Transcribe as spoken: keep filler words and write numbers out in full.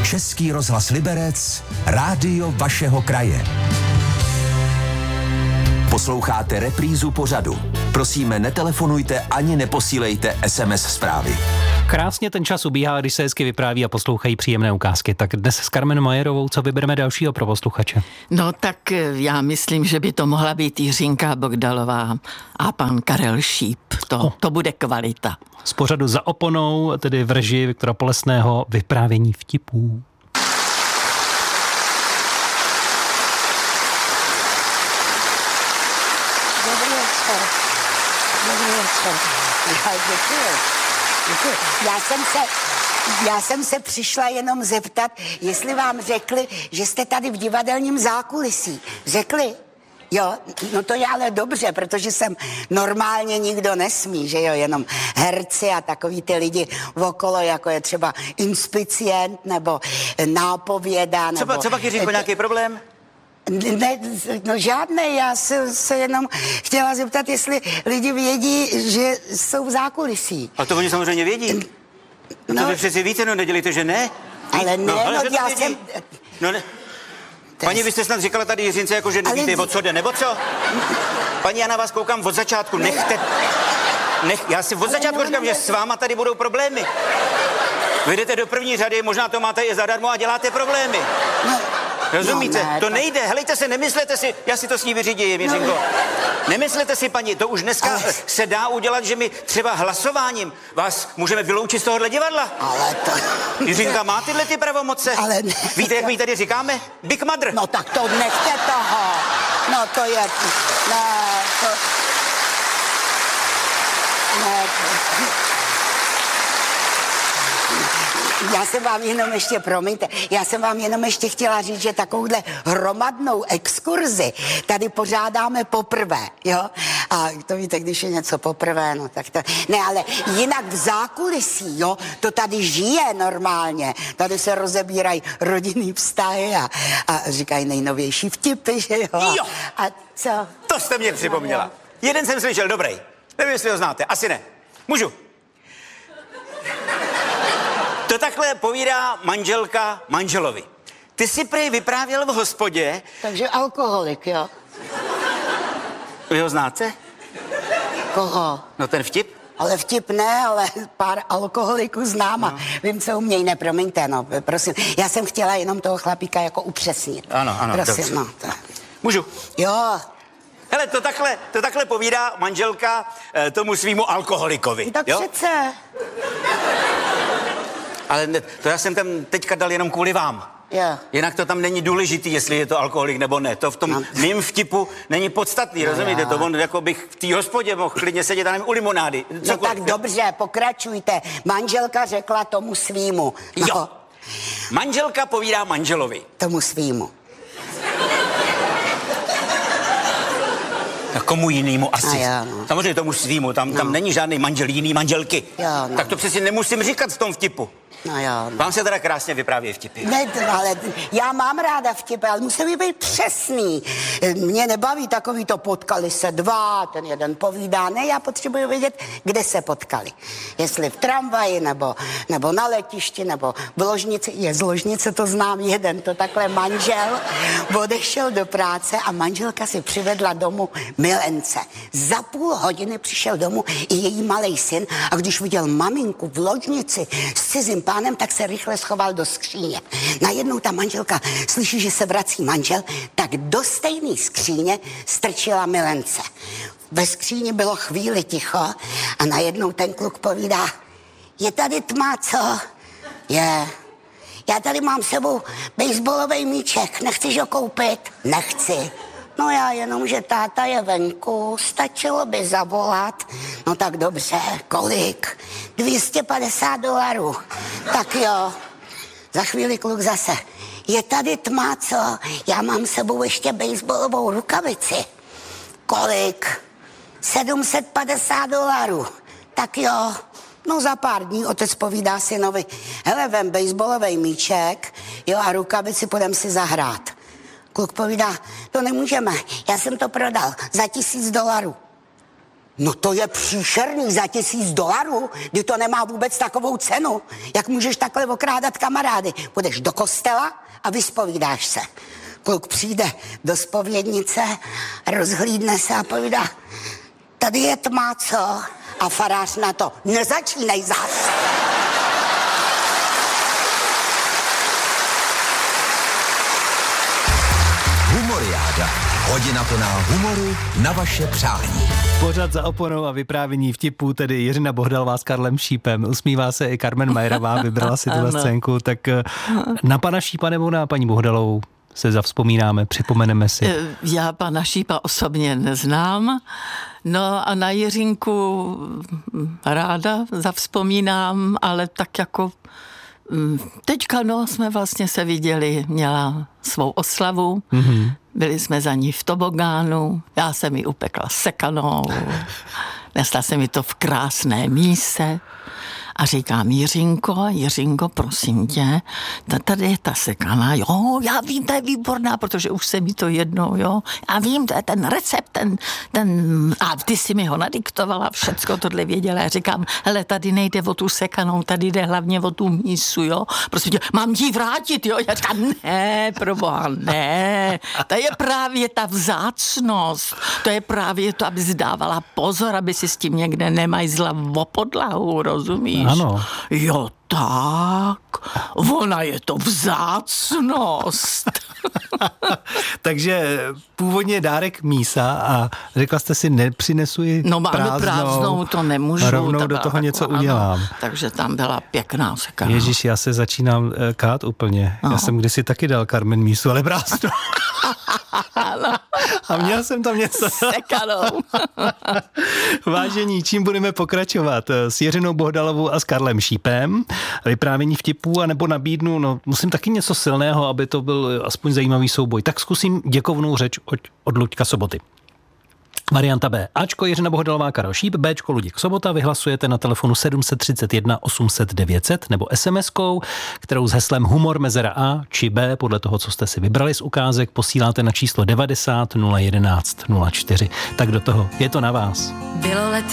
Český rozhlas Liberec, rádio vašeho kraje. Posloucháte reprízu pořadu. Prosíme, netelefonujte ani neposílejte es em es zprávy. Krásně ten čas ubíhá, když se hezky vypráví a poslouchají příjemné ukázky. Tak dnes s Karmen Majerovou, co vybereme dalšího pro posluchače? No tak já myslím, že by to mohla být Jiřinka Bogdalová a pan Karel Šíp. To, oh. to bude kvalita. Z pořadu Za oponou, tedy v režii Viktora Polesného, vyprávění vtipů. Dobrý večer. Dobrý večer. Já děkuji. Děkuji. Já jsem se, já jsem se přišla jenom zeptat, jestli vám řekli, že jste tady v divadelním zákulisí. Řekli? Jo, no to je ale dobře, protože sem normálně nikdo nesmí, že jo, jenom herci a takový ty lidi okolo, jako je třeba inspicient nebo nápověda. Nebo... Co, co pak, Jiřinko, nějaký problém? Ne, no žádné, já se, se jenom chtěla zeptat, jestli lidi vědí, že jsou v zákulisí. A to oni samozřejmě vědí. No, no to vy přeci víte, no nedělejte, že ne? Ale ne, no, ale no já jsem... No ne. Paní, vy jste snad říkala tady Jiřince, jako že nevíte, ale... o co jde, nebo co? Paní, já na vás koukám od začátku, nechte... Nech... Já si od začátku říkám, že s váma tady budou problémy. Vy jdete do první řady, možná to máte i zadarmo a děláte problémy. No. Rozumíte? No, ne, to nejde. Helejte se, nemyslete si, já si to s ní vyřídím, Jiřinko. No, nemyslete si, paní, to už dneska ale... se dá udělat, že my třeba hlasováním vás můžeme vyloučit z tohohle divadla. Ale to... Jiřinka má tyhle ty pravomoce? Ale ne. Víte, jak my tady říkáme? Big Mother. No tak to nechte toho. No to je... Ne, to... Ne, to... Já jsem vám jenom ještě, promiňte, já jsem vám jenom ještě chtěla říct, že takovouhle hromadnou exkurzi tady pořádáme poprvé, jo? A to víte, když je něco poprvé, no tak to... Ne, ale jinak v zákulisí, jo, to tady žije normálně. Tady se rozebírají rodinný vztahy a, a říkají nejnovější vtipy, že jo? Jo! A co? To jste mě připomněla. No, jeden jsem slyšel, dobrý. Nevím, jestli ho znáte, asi ne. Můžu? To takhle povídá manželka manželovi. Ty si prý vyprávěl v hospodě... Takže alkoholik, jo? Vy ho znáte? Koho? No ten vtip? Ale vtip ne, ale pár alkoholiků znám a no. Vím, co umějí, nepromiňte, no, prosím. Já jsem chtěla jenom toho chlapíka jako upřesnit. Ano, ano, prosím, dobře. no. To... Můžu? Jo. Hele, to takhle, to takhle povídá manželka eh, tomu svýmu alkoholikovi. Tak jo? Přece. Ale ne, to já jsem tam teďka dal jenom kvůli vám. Jo. Jinak to tam není důležitý, jestli je to alkoholik nebo ne. To v tom no. mým vtipu není podstatný, no rozumíte? Jo. To on jako bych v té hospodě mohl klidně sedět a nevím, u limonády. No tak dobře, pokračujte. Manželka řekla tomu svýmu. No. Jo. Manželka povídá manželovi. Tomu svýmu. Tak komu jinému asi. Jo, no. Samozřejmě tomu svýmu, tam, no. tam není žádný manžel jiný manželky. Jo, no. Tak to přeci nemusím říkat v tom vtipu. No jo. No. Vám se teda krásně vypráví vtipy. Ne, ale já mám ráda vtipy, ale musí být přesný. Mě nebaví takový to potkali se dva, ten jeden povídá. Ne, já potřebuji vědět, kde se potkali. Jestli v tramvaji, nebo, nebo na letišti, nebo v ložnici. Je z ložnice, to znám jeden, to takhle manžel odešel do práce a manželka si přivedla domů milence. Za půl hodiny přišel domů i její malej syn a když viděl maminku v ložnici s cizím pánem, tak se rychle schoval do skříně. Najednou ta manželka slyší, že se vrací manžel, tak do stejné skříně strčila milence. Ve skříni bylo chvíli ticho a najednou ten kluk povídá: je tady tma, co? Je. Já tady mám s sebou baseballový míček, nechceš ho koupit? Nechci. No já jenom, že táta je venku, stačilo by zavolat. No tak dobře, kolik? dvě stě padesát dolarů. Tak jo, za chvíli kluk zase: je tady tma, co? Já mám s sebou ještě baseballovou rukavici. Kolik? sedm set padesát dolarů. Tak jo, no za pár dní otec povídá synovi: hele, vem baseballový míček, jo, a rukavici, půjdem si zahrát. Kluk povídá: to nemůžeme, já jsem to prodal za tisíc dolarů. No to je příšerný za tisíc dolarů, kdy to nemá vůbec takovou cenu. Jak můžeš takhle okrádat kamarády? Půjdeš do kostela a vyspovídáš se. Kluk přijde do zpovědnice, rozhlídne se a povídá, tady je tma, co? A farář na to, nezačínej zas. Humoriáda. Hodina plná humoru na vaše přání. Pořad za oponou a vyprávění vtipů, tedy Jiřina Bohdalová s Karlem Šípem. Usmívá se i Carmen Majerová, vybrala si tuhle scénku. Tak na pana Šípa nebo na paní Bohdalovou se zavzpomínáme, připomeneme si. Já pana Šípa osobně neznám, no a na Jiřinku ráda zavzpomínám, ale tak jako teďka no, jsme vlastně se viděli, měla svou oslavu, mm-hmm. byli jsme za ní v tobogánu, já jsem ji upekla sekanou, nesla jsem mi to v krásné míse a říkám, Jiřinko, Jiřinko, prosím tě, tady je ta sekana, jo, já vím, to je výborná, protože už se mi to jednou, jo, já vím, to je ten recept, ten, ten, a ty si mi ho nadiktovala, všecko tohle věděla, já říkám, hele, tady nejde o tu sekanou, tady jde hlavně o tu mísu, jo, prosím tě, mám jí vrátit, jo, já říkám, ne, proboha, ne, to je právě ta vzácnost, to je právě to, aby si dávala pozor, aby si s tím někde nemajzla o podlahu, rozumíš? Ano. Jo, tak. Ona je to vzácnost. Takže původně dárek mísa a řekla jste si, nepřinesu ji no, prázdnou. No prázdnou to nemůžu. Rovnou do toho něco taková, udělám. Ano, takže tam byla pěkná sekana. Ježíš, já se začínám kát úplně. No. Já jsem kdysi taky dal Carmen mísu, ale prázdnou. A měl jsem tam něco. Sekanou. Vážení, čím budeme pokračovat? S Jiřinou Bohdalovou a s Karlem Šípem. Vyprávění vtipů, anebo nabídnu, no musím taky něco silného, aby to byl aspoň zajímavý souboj. Tak zkusím děkovnou řeč od, od Luďka Soboty. Varianta B. Ačko Jiřina Bohdalová, Karel Šíp, Bčko Luděk Sobota, vyhlasujete na telefonu sedm tři jedna osm set devět set nebo es em eskou, kterou s heslem humor mezera A či B, podle toho, co jste si vybrali z ukázek, posíláte na číslo devadesát nula jedenáct nula čtyři. Tak do toho, je to na vás. Bylo let